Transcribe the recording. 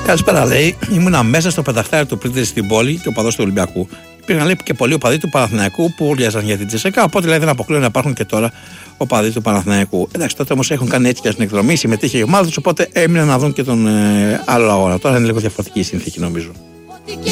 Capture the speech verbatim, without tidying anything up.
Καλησπέρα, λέει. Ήμουνα μέσα στο πενταχτάρι του Πρίντεζ στην πόλη και ο παδός του Ολυμπιακού. Υπήρχαν, λέει, και πολλοί οπαδοί του Παναθηναϊκού που ουρλιάζαν για την Τζεσεκά. Οπότε, λέει, δεν αποκλείω να υπάρχουν και τώρα οπαδοί του Παναθηναϊκού. Εντάξει, τότε όμως έχουν κάνει έτσι και στην εκδρομή, συμμετείχε η ομάδα του, οπότε έμειναν να δουν και τον ε, άλλο αγώνα. Τώρα είναι λίγο διαφορετική η συνθήκη, νομίζω.